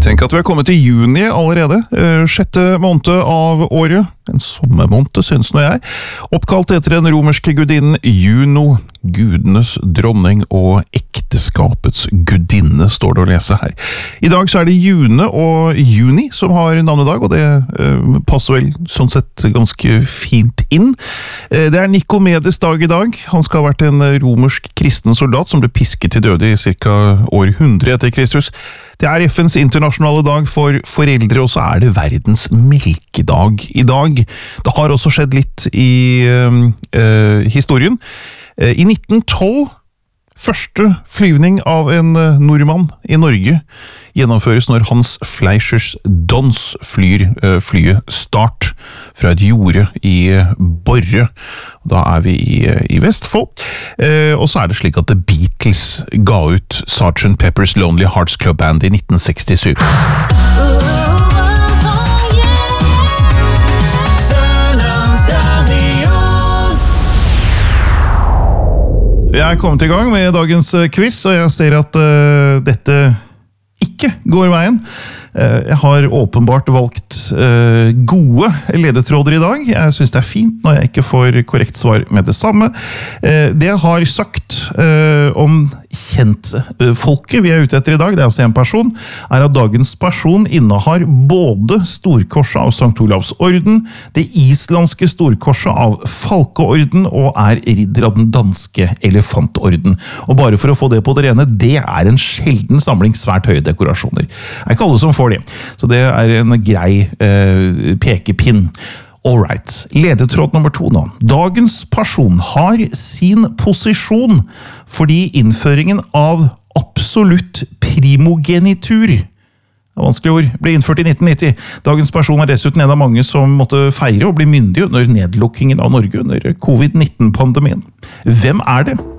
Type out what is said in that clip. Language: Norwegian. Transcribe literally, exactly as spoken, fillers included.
Tenk at vi er kommet til juni allerede, sjette måned av året, en sommermåned synes nå jeg, oppkalt etter den romerske gudinnen Juno, gudenes dronning og ekteskapets gudinne, står det å lese her. I dag så er det June og Juni som har navnedag, og det eh, passer vel sånn sett ganske fint inn. Eh, det er Nikomedes dag i dag. Han skal ha vært en romersk kristen soldat som ble pisket til døde i cirka år hundre etter Kristus. Det er F N's internasjonale dag for foreldre, og så er det verdens melkedag i dag. Det har også skjedd litt i øh, øh, historien. I nitten tolv, første flyvning av en nordmann i Norge, gjennomføres når Hans Fleischers Dons flyr øh, flyet Start fra et jorde i Borre. Da er vi i, i Vestfold. Eh, og så er det slik at The Beatles ga ut sergeant Pepper's Lonely Hearts Club Band i nitten sekstisju. Jeg er kommet i gang med dagens quiz, og jeg ser at uh, dette ikke går veien. Uh, jeg har åpenbart valgt uh, gode ledetråder i dag. Jeg synes det er fint når jeg ikke får korrekt svar med det samme. Uh, det jeg har sagt uh, om kjentfolket vi er ute etter i dag, det er altså en person, er at dagens person innehar både storkorset av Sankt Olavs orden, det islandske storkorset av Falkeorden og er ridder av den danske elefantorden. Og bare for å få det på det rene, det er en sjelden samling svært høye dekorasjoner. Det er ikke alle som får det, så det er en grei eh, pekepinn. Alright, ledetråd nummer to nå. Dagens person har sin posisjon fordi innføringen av absolutt primogenitur, det er vanskelig ord, ble innført i nitten nitti. Dagens person er dessuten en av mange som måtte feire og bli myndig under nedlukkingen av Norge under covid nitten-pandemien. Hvem er det?